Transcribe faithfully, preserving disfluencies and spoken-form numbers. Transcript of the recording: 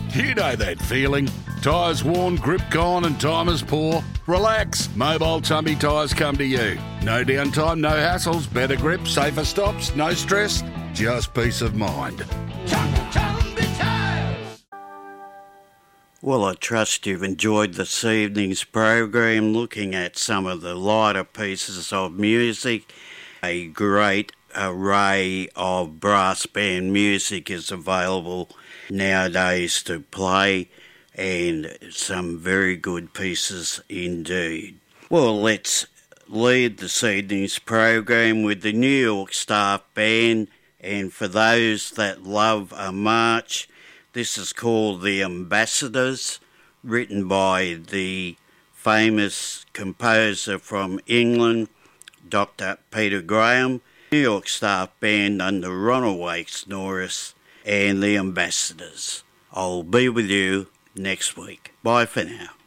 You know that feeling. Tyres worn, grip gone and time is poor? Relax. Mobile Tumby Tyres come to you. No downtime, no hassles, better grip, safer stops, no stress, just peace of mind. Well, I trust you've enjoyed this evening's program looking at some of the lighter pieces of music. A great array of brass band music is available nowadays to play, and some very good pieces indeed. Well, let's lead this evening's program with the New York Staff Band, and for those that love a march, this is called The Ambassadors, written by the famous composer from England, Doctor Peter Graham. New York Staff Band under Ronald Wakes Norris and The Ambassadors. I'll be with you next week. Bye for now.